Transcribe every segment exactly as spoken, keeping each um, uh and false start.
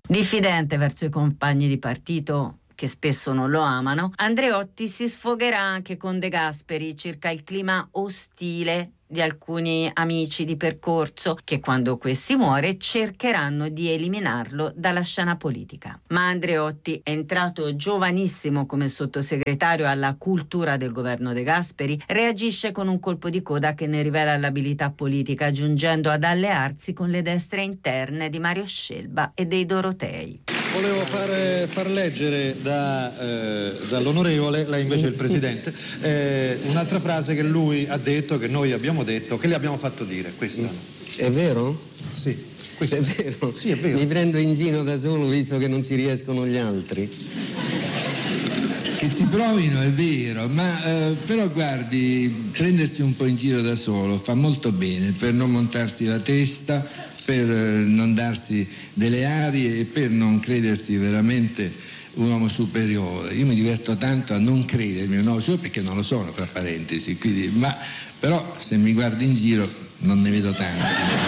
Diffidente verso i compagni di partito, che spesso non lo amano, Andreotti si sfogherà anche con De Gasperi circa il clima ostile di alcuni amici di percorso che, quando questi muore, cercheranno di eliminarlo dalla scena politica. Ma Andreotti, entrato giovanissimo come sottosegretario alla cultura del governo De Gasperi, reagisce con un colpo di coda che ne rivela l'abilità politica, giungendo ad allearsi con le destre interne di Mario Scelba e dei Dorotei. Volevo far, far leggere da, eh, dall'onorevole, lei invece è il presidente, eh, un'altra frase che lui ha detto, che noi abbiamo detto, che le abbiamo fatto dire. Questa. È vero? Sì. Questa. È vero? Sì, è vero. Mi prendo in giro da solo visto che non ci riescono gli altri. Che ci provino è vero, ma eh, però guardi, prendersi un po' in giro da solo fa molto bene per non montarsi la testa, per non darsi delle arie e per non credersi veramente un uomo superiore. Io mi diverto tanto a non credermi un uomo superiore, perché non lo sono, fra parentesi, quindi, ma però se mi guardo in giro non ne vedo tanti.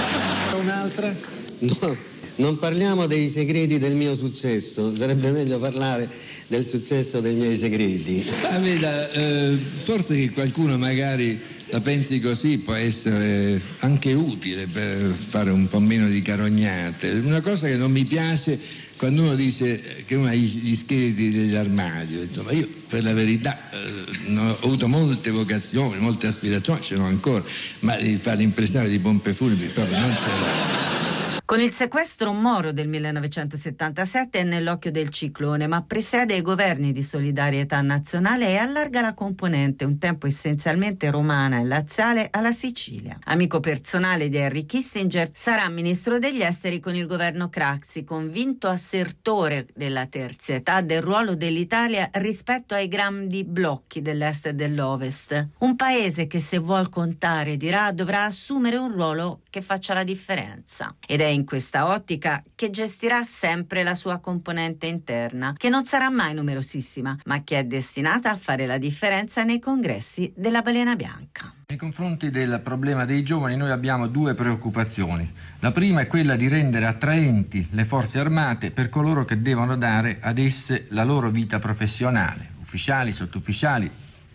Un'altra? No, non parliamo dei segreti del mio successo, sarebbe meglio parlare del successo dei miei segreti. Ah, veda, eh, forse che qualcuno magari la pensi così può essere anche utile per fare un po' meno di carognate. Una cosa che non mi piace quando uno dice che uno ha gli scheletri dell'armadio, insomma, io per la verità eh, ho avuto molte vocazioni, molte aspirazioni, ce n'ho ancora, ma di fare l'impresario di pompe funebri proprio non ce l'ho. Con il sequestro Moro del millenovecentosettantasette è nell'occhio del ciclone, ma presiede i governi di solidarietà nazionale e allarga la componente, un tempo essenzialmente romana e laziale, alla Sicilia. Amico personale di Henry Kissinger, sarà ministro degli esteri con il governo Craxi, convinto assertore della terzietà del ruolo dell'Italia rispetto ai grandi blocchi dell'est e dell'ovest. Un paese che, se vuol contare, dirà, dovrà assumere un ruolo che faccia la differenza. Ed è in questa ottica che gestirà sempre la sua componente interna, che non sarà mai numerosissima, ma che è destinata a fare la differenza nei congressi della Balena Bianca. Nei confronti del problema dei giovani noi abbiamo due preoccupazioni. La prima è quella di rendere attraenti le forze armate per coloro che devono dare ad esse la loro vita professionale, ufficiali, sottufficiali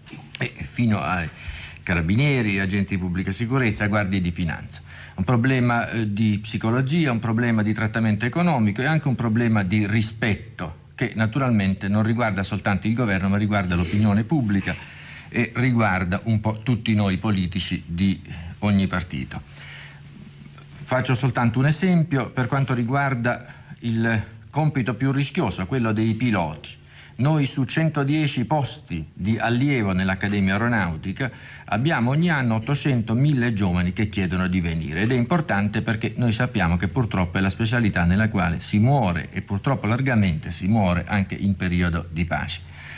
e fino ai carabinieri, agenti di pubblica sicurezza, guardie di finanza. Un problema eh, di psicologia, un problema di trattamento economico e anche un problema di rispetto che naturalmente non riguarda soltanto il governo ma riguarda l'opinione pubblica e riguarda un po' tutti noi politici di ogni partito. Faccio soltanto un esempio per quanto riguarda il compito più rischioso, quello dei piloti. Noi su centodieci posti di allievo nell'Accademia Aeronautica abbiamo ogni anno ottocento mille giovani che chiedono di venire ed è importante perché noi sappiamo che purtroppo è la specialità nella quale si muore e purtroppo largamente si muore anche in periodo di pace.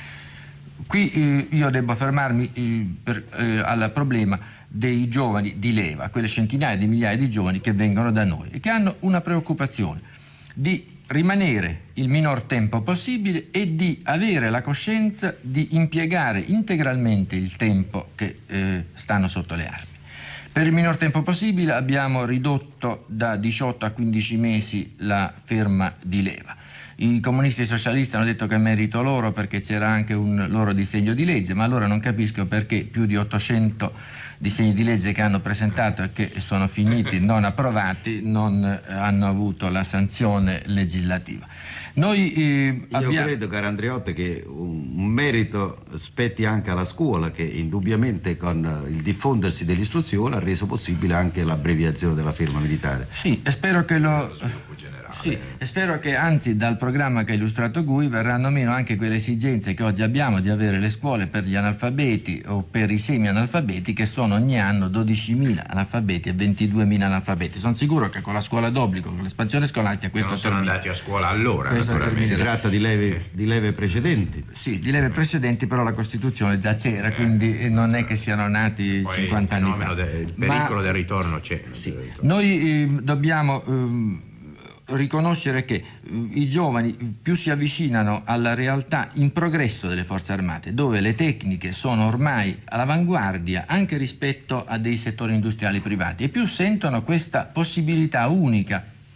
Qui eh, io devo fermarmi eh, per, eh, al problema dei giovani di leva, quelle centinaia di migliaia di giovani che vengono da noi e che hanno una preoccupazione di rimanere il minor tempo possibile e di avere la coscienza di impiegare integralmente il tempo che eh, stanno sotto le armi. Per il minor tempo possibile abbiamo ridotto da diciotto a quindici mesi la ferma di leva. I comunisti socialisti hanno detto che è merito loro perché c'era anche un loro disegno di legge, ma allora non capisco perché più di ottocento disegni di legge che hanno presentato e che sono finiti non approvati non hanno avuto la sanzione legislativa. Noi eh, abbiamo... Io credo, caro Andreotti, che un, un merito spetti anche alla scuola, che indubbiamente con il diffondersi dell'istruzione ha reso possibile anche l'abbreviazione della ferma militare. Sì, e spero che lo... Sì, e spero che anzi dal programma che ha illustrato Gui verranno meno anche quelle esigenze che oggi abbiamo di avere le scuole per gli analfabeti o per i semi-analfabeti, che sono ogni anno dodicimila analfabeti e ventiduemila analfabeti. Sono sicuro che con la scuola d'obbligo, con l'espansione scolastica, questo non sono termina. andati a scuola allora, Questo naturalmente. Si tratta di leve, di leve precedenti. Sì, di leve precedenti, però la Costituzione già c'era, eh, quindi non è che siano nati poi cinquanta anni fa. De, il pericolo Ma, del ritorno c'è. Sì, del ritorno. Noi eh, dobbiamo... Eh, riconoscere che uh, i giovani più si avvicinano alla realtà in progresso delle forze armate, dove le tecniche sono ormai all'avanguardia anche rispetto a dei settori industriali privati, e più sentono questa possibilità unica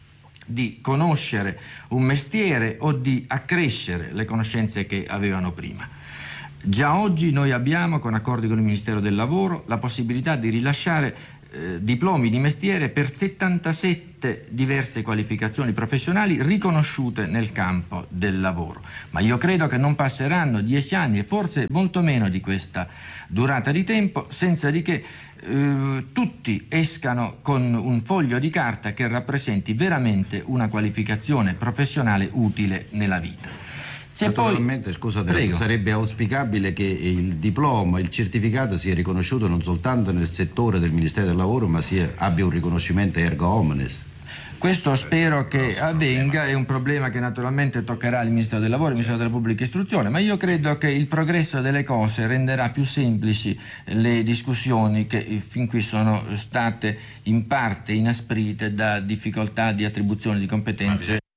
di conoscere un mestiere o di accrescere le conoscenze che avevano prima. Già oggi noi abbiamo, con accordi con il Ministero del Lavoro, la possibilità di rilasciare eh, diplomi di mestiere per settantasette diverse qualificazioni professionali riconosciute nel campo del lavoro. Ma io credo che non passeranno dieci anni e forse molto meno di questa durata di tempo senza di che eh, tutti escano con un foglio di carta che rappresenti veramente una qualificazione professionale utile nella vita. C'è Naturalmente, poi... scusate, Prego. sarebbe auspicabile che il diploma, il certificato sia riconosciuto non soltanto nel settore del Ministero del Lavoro, ma sia, abbia un riconoscimento erga omnes. Questo spero che avvenga, è un problema che naturalmente toccherà il Ministero del Lavoro, il Ministero della Pubblica Istruzione, ma io credo che il progresso delle cose renderà più semplici le discussioni che fin qui sono state in parte inasprite da difficoltà di attribuzione di competenze